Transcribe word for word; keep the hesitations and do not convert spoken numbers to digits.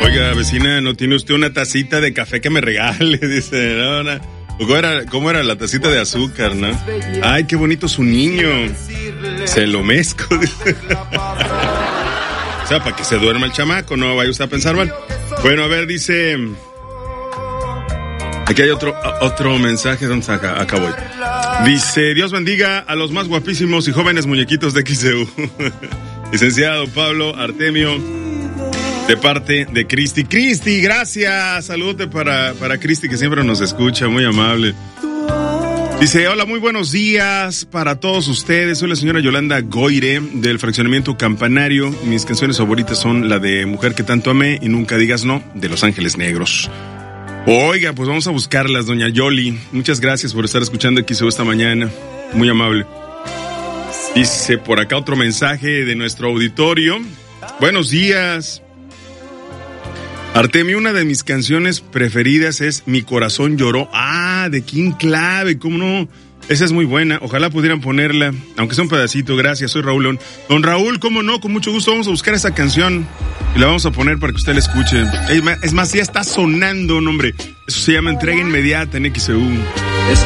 Oiga, vecina, ¿no tiene usted una tacita de café que me regale? Dice, no, no. ¿Cómo era, ¿Cómo era la tacita de azúcar, no? Ay, qué bonito su niño. Se lo mezco. O sea, para que se duerma el chamaco, no vaya usted a pensar mal. Bueno, a ver, dice... Aquí hay otro otro mensaje, ¿dónde está? Acá, acá voy. Dice, Dios bendiga a los más guapísimos y jóvenes muñequitos de X C U. Licenciado Pablo Artemio, de parte de Cristi. Cristi, gracias. Saludate para, para Cristi, que siempre nos escucha, muy amable. Dice, hola, muy buenos días para todos ustedes. Soy la señora Yolanda Goire, del fraccionamiento Campanario. Mis canciones favoritas son la de Mujer que tanto amé y Nunca digas no, de Los Ángeles Negros. Oiga, pues vamos a buscarlas, doña Yoli. Muchas gracias por estar escuchando X C U esta mañana. Muy amable. Dice por acá otro mensaje de nuestro auditorio. Buenos días. Artemio, una de mis canciones preferidas es Mi Corazón Lloró. Ah, de King Clave, ¿cómo no? Esa es muy buena. Ojalá pudieran ponerla, aunque sea un pedacito. Gracias, soy Raúl León. Don Raúl, ¿cómo no? Con mucho gusto vamos a buscar esa canción y la vamos a poner para que usted la escuche. Es más, ya está sonando, hombre. Eso se llama entrega inmediata en X C U.